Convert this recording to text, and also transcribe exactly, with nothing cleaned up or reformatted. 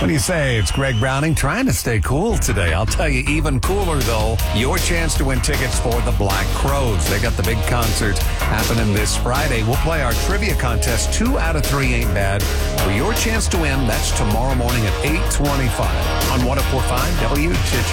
What do you say? It's Greg Browning trying to stay cool today. I'll tell you, even cooler, though, your chance to win tickets for the Black Crowes. They got the big concert happening this Friday. We'll play our trivia contest. Two out of three ain't bad. For your chance to win, that's tomorrow morning at eight twenty-five on one oh four point five W T Ch.